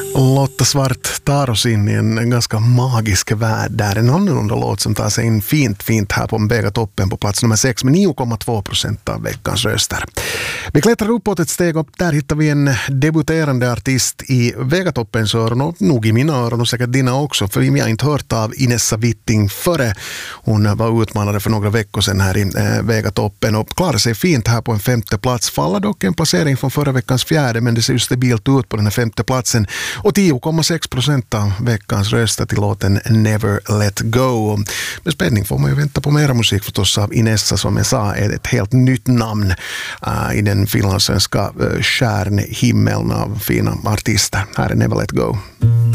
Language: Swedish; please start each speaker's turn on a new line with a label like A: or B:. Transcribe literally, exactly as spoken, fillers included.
A: Lotta Svart tar oss in i en ganska magisk värld där. En annorlunda låt som tar sig in fint, fint här på Megatoppen på plats nummer sex med nio komma två procent av veckans röster. Vi klättrar uppåt ett steg upp. Där hittar vi en debuterande artist i Megatoppens öron och nog i mina öron och säkert dina också. För vi har inte hört av Inessa Witting före hon var utmanare för några veckor sedan här i eh, Megatoppen och klarade sig fint här på en femte plats. Faller dock en placering från förra veckans fjärde, men det ser ju stabilt ut på den här femte platsen. Och tio komma sex procent av veckans röster till låten Never Let Go. Med spänning får man ju vänta på mera musik förstås av Inessa, som jag sa är ett helt nytt namn uh, i den finlandssvenska uh, stjärnhimmeln av fina artister. Här är Never Let Go.